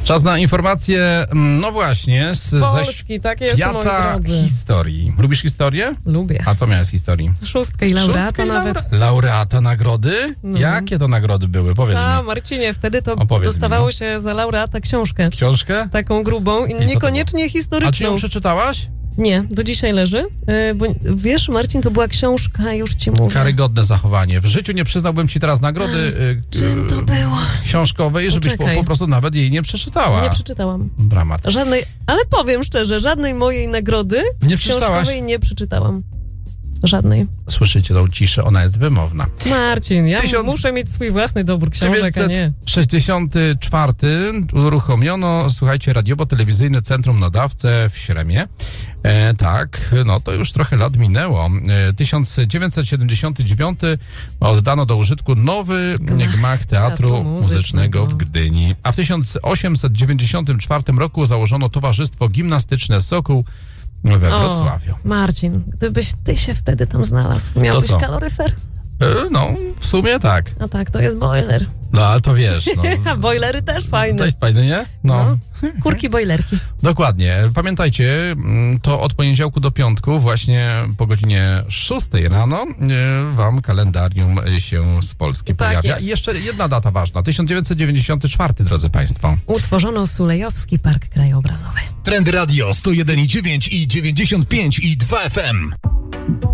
Czas na informacje, no właśnie, Polski, tak jest, moi świata drodzy. historii. Lubisz historię? Lubię. A co miałeś z historii? Szóstkę i laureata nawet. Laureata nagrody? No. Jakie to nagrody były? Powiedz mi. Marcinie, wtedy to Opowiedz dostawało mi, się za laureata książkę. Książkę? Taką grubą i to niekoniecznie A czy historyczną. ją przeczytałaś? Nie, do dzisiaj leży. Bo wiesz, Marcin, to była książka, już ci mówię. Karygodne zachowanie. W życiu nie przyznałbym ci teraz nagrody Czym to było? książkowej, żebyś po prostu nawet jej nie przeczytała. Nie przeczytałam. Dramat. Żadnej, ale powiem szczerze, żadnej mojej nagrody Nie przeczytałaś? książkowej nie przeczytałam. Żadnej. Słyszycie tą ciszę, ona jest wymowna. Marcin, ja muszę mieć swój własny dobór książek, a nie. 1964 uruchomiono, słuchajcie, radiowo-telewizyjne centrum nadawcę w Śremie. Tak, no to już trochę lat minęło. 1979 oddano do użytku nowy gmach Teatru Muzycznego w Gdyni. A w 1894 roku założono Towarzystwo Gimnastyczne Sokół we Wrocławiu. Marcin, gdybyś ty się wtedy tam znalazł, miałbyś kaloryfer? No, w sumie tak. A tak, to jest boiler. No, ale to wiesz. No. Bojlery też fajne. To jest fajne, nie? No. Kurki bojlerki. Dokładnie. Pamiętajcie, to od poniedziałku do piątku, właśnie po godzinie 6 rano, wam kalendarium się z Polski pojawia. Jest. I jeszcze jedna data ważna. 1994, drodzy państwo. Utworzono Sulejowski Park Krajobrazowy. Trend Radio 101,9 i 95,2 FM.